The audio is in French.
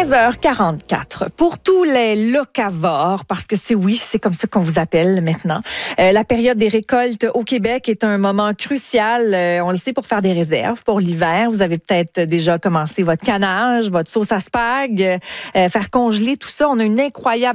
13h44. Pour tous les locavores, parce que c'est comme ça qu'on vous appelle maintenant, la période des récoltes au Québec est un moment crucial. On le sait, pour faire des réserves pour l'hiver. Vous avez peut-être déjà commencé votre canage, votre sauce à spag, faire congeler tout ça. On a une incroyable